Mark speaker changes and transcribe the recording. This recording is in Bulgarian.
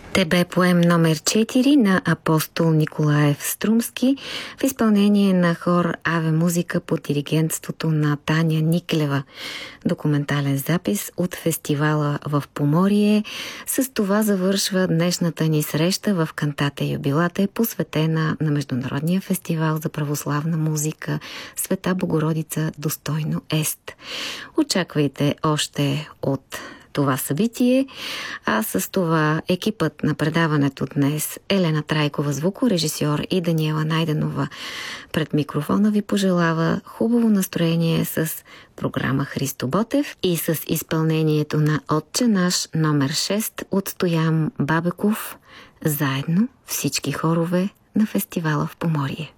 Speaker 1: ТБ поем номер 4 на Апостол Николаев Струмски в изпълнение на хор Аве Музика под диригентството на Таня Никлева. Документален запис от фестивала в Поморие. С това завършва днешната ни среща в Кантата юбилата, посветена на Международния фестивал за православна музика Света Богородица достойно ест. Очаквайте още от това събитие, а с това екипът на предаването днес Елена Трайкова, звукорежисьор, и Даниела Найденова пред микрофона ви пожелава хубаво настроение с програма Христо Ботев и с изпълнението на Отче наш номер 6 от Стоян Бабеков, заедно всички хорове на фестивала в Поморие.